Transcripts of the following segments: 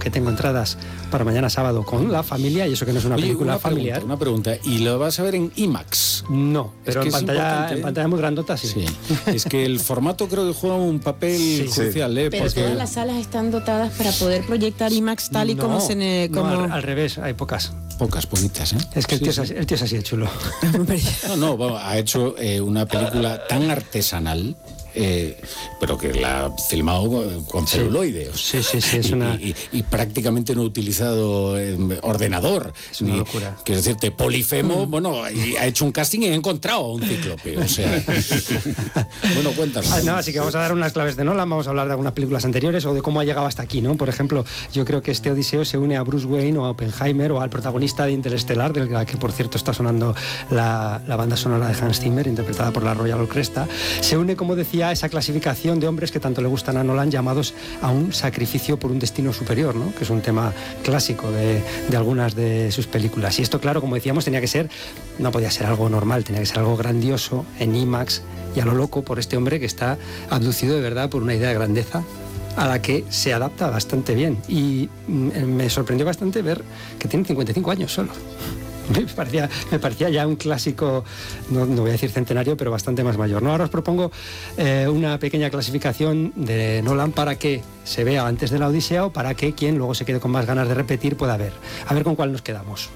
que tengo entradas para mañana sábado con la familia, y eso que no es una película familiar. Una pregunta, ¿y lo vas a ver en IMAX? No, pero en pantalla muy grandota sí. Es que el formato creo que juega un papel crucial, Pero porque todas las salas están dotadas para poder proyectar IMAX tal y como se... al revés, hay pocas. Pocas bonitas, ¿eh? Es que el tío es así de chulo. Ha hecho una película tan artesanal, pero que la ha filmado con celuloide. Sí, es una... Y prácticamente no ha utilizado ordenador. Es una locura. Quiero decirte, Polifemo, y ha hecho un casting y ha encontrado a un cíclope, o sea... Bueno, cuéntanos. Así que vamos a dar unas claves de Nolan, vamos a hablar de algunas películas anteriores o de cómo ha llegado hasta aquí, ¿no? Por ejemplo, yo creo que este Odiseo se une a Bruce Wayne o a Oppenheimer o al protagonista de Interestelar, del que por cierto está sonando la banda sonora de Hans Zimmer, interpretada por la Royal Orchestra. Se une, como decía, a esa clasificación de hombres que tanto le gustan a Nolan, llamados a un sacrificio por un destino superior, ¿no? Que es un tema clásico de algunas de sus películas. Y esto, claro, como decíamos, no podía ser algo normal, tenía que ser algo grandioso en IMAX y a lo loco por este hombre que está abducido de verdad por una idea de grandeza a la que se adapta bastante bien. Y me sorprendió bastante ver que tiene 55 años solo. Me parecía ya un clásico, no voy a decir centenario, pero bastante más mayor, ¿no? Ahora os propongo una pequeña clasificación de Nolan para que se vea antes de la Odisea o para que quien luego se quede con más ganas de repetir pueda ver. A ver con cuál nos quedamos.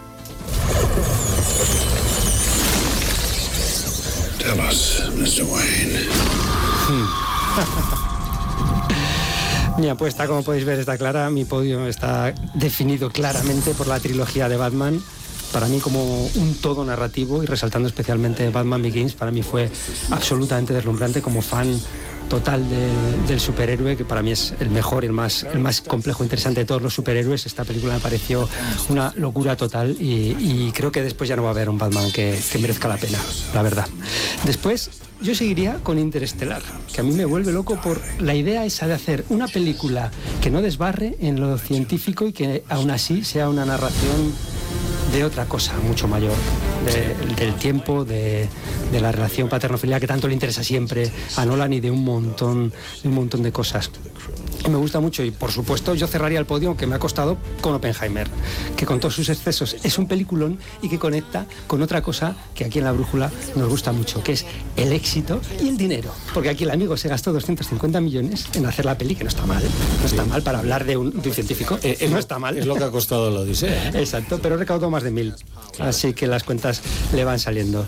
Tell us, Mr. Wayne. Mi apuesta, como podéis ver, está clara. Mi podio está definido claramente por la trilogía de Batman. Para mí como un todo narrativo, y resaltando especialmente Batman Begins, para mí fue absolutamente deslumbrante como fan total del superhéroe, que para mí es el mejor y el más complejo e interesante de todos los superhéroes. Esta película me pareció una locura total y creo que después ya no va a haber un Batman que merezca la pena, la verdad. Después yo seguiría con Interestelar, que a mí me vuelve loco por la idea esa de hacer una película que no desbarre en lo científico y que aún así sea una narración de otra cosa mucho mayor, del tiempo, de la relación paterno-filial que tanto le interesa siempre a Nolan, y de un montón de cosas. Me gusta mucho, y por supuesto yo cerraría el podio, que me ha costado, con Oppenheimer, que con todos sus excesos es un peliculón y que conecta con otra cosa que aquí en La Brújula nos gusta mucho, que es el éxito y el dinero, porque aquí el amigo se gastó 250 millones en hacer la peli, que no está mal, está mal para hablar de un científico, no está mal. Es lo que ha costado la Odisea, ¿eh? Exacto, pero recaudó más de 1.000, así que las cuentas le van saliendo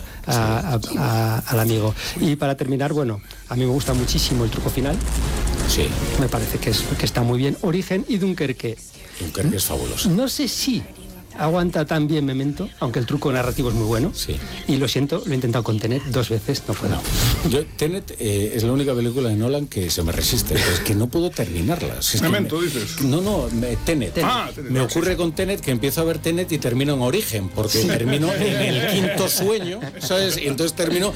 al amigo. Y para terminar, a mí me gusta muchísimo el truco final. Sí. Me parece que está muy bien. Origen y Dunkerque. Dunkerque es fabuloso. No sé si aguanta tan bien Memento, aunque el truco narrativo es muy bueno. Sí. Y lo siento, lo he intentado con Tenet 2 veces, no puedo. Tenet es la única película de Nolan que se me resiste, es que no puedo terminarla. Memento, dices. No, Tenet. Me ocurre con Tenet que empiezo a ver Tenet y termino en Origen, porque termino en el quinto sueño, ¿sabes? Y entonces termino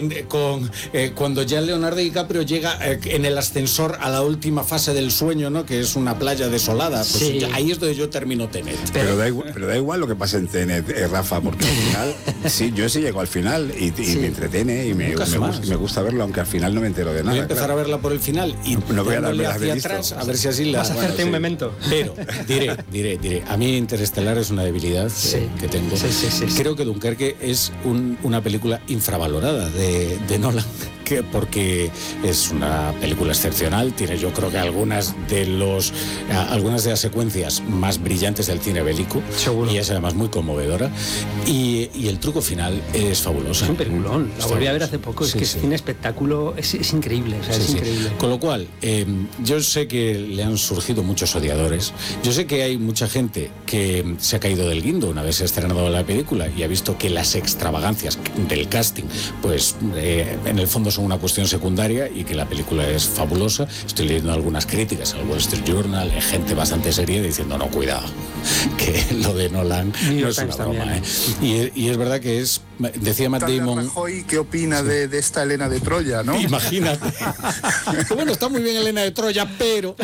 cuando ya Leonardo DiCaprio llega en el ascensor a la última fase del sueño, ¿no? Que es una playa desolada. Pues sí. Ahí es donde yo termino Tenet. Pero da igual lo que pase en Tenet, Rafa, porque al final, yo sí llego al final y me entretiene y me gusta verlo, aunque al final no me entero de nada. Voy a empezar a verla por el final y no voy a darle hacia atrás, a ver si así vas a hacerte un Memento. Pero diré, a mí Interestelar es una debilidad que tengo. Sí. Creo que Dunkerque es una película infravalorada de Nolan, porque es una película excepcional, tiene yo creo que algunas de las secuencias más brillantes del cine bélico. Seguro. Y es además muy conmovedora, y el truco final es fabuloso. Es un peliculón, la volví a ver hace poco, es que es un espectáculo, es increíble, es increíble. Con lo cual, yo sé que le han surgido muchos odiadores, yo sé que hay mucha gente que se ha caído del guindo una vez estrenado la película y ha visto que las extravagancias del casting, pues en el fondo son una cuestión secundaria y que la película es fabulosa. Estoy leyendo algunas críticas al Wall Street Journal, gente bastante seria diciendo, no, cuidado, que lo de Nolan no es una broma, ¿eh? Y es verdad que decía Matt Damon... Rajoy, ¿qué opina de esta Helena de Troya, no? Imagínate. Bueno, está muy bien Helena de Troya, pero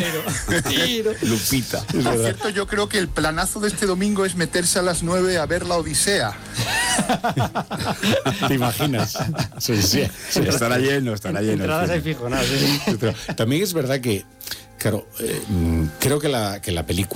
Lupita. Por cierto, yo creo que el planazo de este domingo es meterse a las 9 a ver la Odisea. ¿Te imaginas? Sí. Estará lleno. Entradas hay fijo, nada. También es verdad que, claro, creo que la película